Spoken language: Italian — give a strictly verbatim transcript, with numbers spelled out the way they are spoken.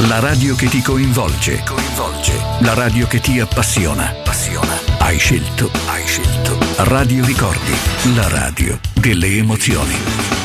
La radio che ti coinvolge, coinvolge. La radio che ti appassiona, appassiona. Hai scelto, hai scelto. Radio Ricordi, la radio delle emozioni.